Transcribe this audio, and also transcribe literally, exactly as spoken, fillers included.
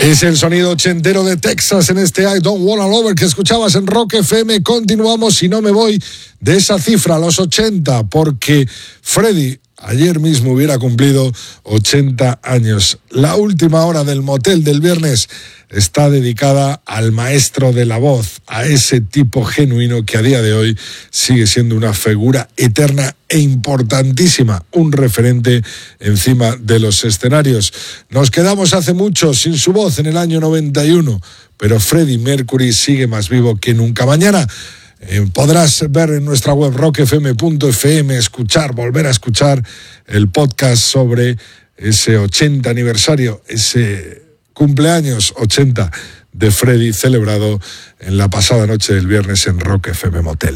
Es el sonido ochentero de Texas en este I Don't Wanna Lover que escuchabas en Rock F M. Continuamos y no me voy de esa cifra, los ochenta, porque Freddie ayer mismo hubiera cumplido ochenta años. La última hora del motel del viernes está dedicada al maestro de la voz, a ese tipo genuino que a día de hoy sigue siendo una figura eterna e importantísima, un referente encima de los escenarios. Nos quedamos hace mucho sin su voz en el año noventa y uno, pero Freddie Mercury sigue más vivo que nunca. Mañana Eh, podrás ver en nuestra web rock f m punto f m, escuchar, volver a escuchar el podcast sobre ese ochenta aniversario, ese cumpleaños ochenta de Freddie celebrado en la pasada noche del viernes en Rock F M Motel.